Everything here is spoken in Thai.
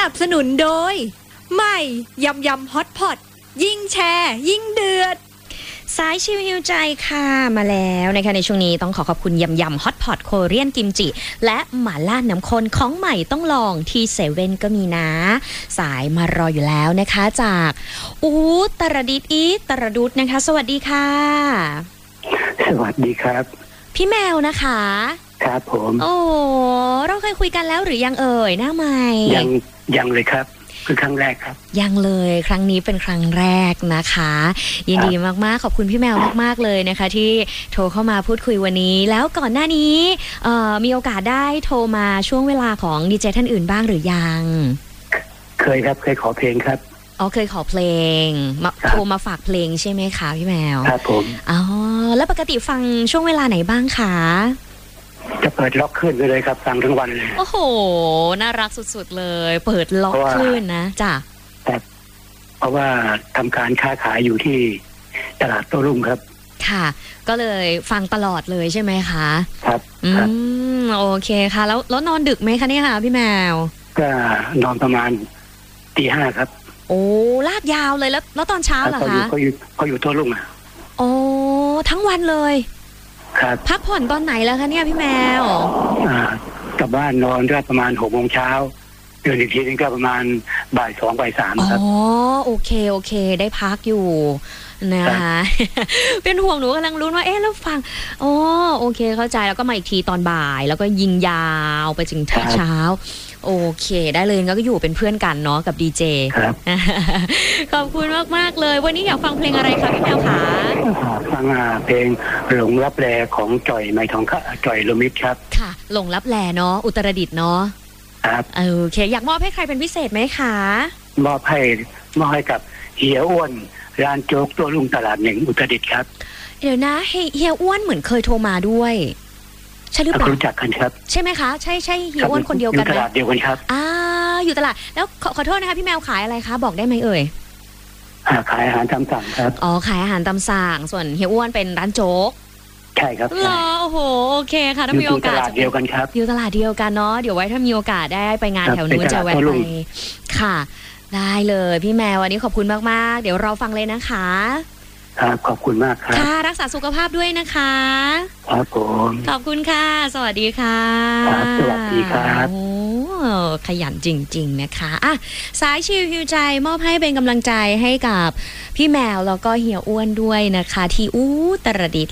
นับสนุนโดยใหม่ยำยำฮอตพอตยิ่งแชร์ยิ่งเดือดสายชิวฮิวใจค่ะมาแล้วนะคะในช่วงนี้ต้องขอบคุณยำยำฮอตพอตโคเรียนกิมจิและหม่าล่าน้ำข้นของใหม่ต้องลองที่เซเว่นก็มีนะสายมารออยู่แล้วนะคะจากตรดิตตรดุษนะคะสวัสดีค่ะสวัสดีครับพี่แมวนะคะครับผมโอ้เราเคยคุยกันแล้วหรือยังเอ่ยหน้าใหม่ยังเลยครับคือครั้งแรกครับยังเลยครั้งนี้เป็นครั้งแรกนะคะยินดีมากๆขอบคุณพี่แมวมากๆเลยนะคะที่โทรเข้ามาพูดคุยวันนี้แล้วก่อนหน้านี้มีโอกาสได้โทรมาช่วงเวลาของดีเจท่านอื่นบ้างหรือยังเคยครับเคยขอเพลงครับเคยขอเพลงโทรมาฝากเพลงใช่ไหมคะพี่แมวครับผมแล้วปกติฟังช่วงเวลาไหนบ้างคะจะเปิดล็อกขึ้นไปเลยครับฟังทั้งวันเลยโอ้โหน่ารักสุดๆเลยเปิดล็อกขึ้นนะจ้ะเพราะว่าทำการค้าขายอยู่ที่ตลาดโต้รุ่งครับค่ะก็เลยฟังตลอดเลยใช่ไหมคะครับโอเคค่ะแล้วนอนดึกไหมคะเนี่ยค่ะพี่แมวก็นอนประมาณตี 5ครับโอ้ลากยาวเลยแล้วตอนเช้าเหรอคะเขาอยู่โต้รุ่งอ่ะโอ้ทั้งวันเลยครับพักผ่อนตอนไหนแล้วคะเนี่ยพี่แมวกลับบ้านนอนได้ประมาณ 6 โมงเช้าตื่นอีกทีนึงก็ประมาณบ่าย 2 บ่าย 3ครับโอเคได้พักอยู่นะคะเป็นห่วงหนูกำลังลุ้นว่าแล้วฟังโอเคเข้าใจแล้วก็มาอีกทีตอนบ่ายแล้วก็ยิงยาวไปถึงเช้าโอเคได้เลยก็อยู่เป็นเพื่อนกันเนาะกับดีเจขอบคุณมากๆเลยวันนี้อยากฟังเพลงอะไรคะพี่แมวคะฟังเพลงหลงลับแลของจ่อยไมทองจ่อยโลมิตครับค่ะหลงลับแลเนาะอุตรดิตถ์เนาะครับโอเคอยากมอบให้ใครเป็นพิเศษไหมคะมอบให้กับเฮียอ้วนร้านโจ๊กตัวลุงตลาด1อุตรดิตถ์ครับเดี๋ยวนะเฮียอ้วนเหมือนเคยโทรมาด้วยใช่หรือเปล่ารู้จักกันครับใช่ไหมคะใช่เฮียอ้วนคนเดียวกันอยู่ตลาดเดียวกันครับอยู่ตลาดแล้วขอโทษนะคะพี่แมวขายอะไรคะบอกได้ไหมเอ่ยขายอาหารตามสั่งครับขายอาหารตามสั่งส่วนเฮียอ้วนเป็นร้านโจ๊กใช่ครับโอ้โหโอเคค่ะถ้ามีโอกาสอยู่ตลาดเดียวกันครับอยู่ตลาดเดียวกันเนาะเดี๋ยวไว้ถ้ามีโอกาสได้ไปงานแถวนู้นจะแวะไปค่ะได้เลยพี่แมววันนี้ขอบคุณมากๆเดี๋ยวเราฟังเลยนะคะครับขอบคุณมากครับค่ะรักษาสุขภาพด้วยนะคะครับผมขอบคุณค่ะสวัสดีค่ะครับสวัสดีครับขยันจริงๆนะคะสายชิวฮิวใจมอบให้เป็นกำลังใจให้กับพี่แมวแล้วก็เฮียอ้วนด้วยนะคะที่ตรดิตถ์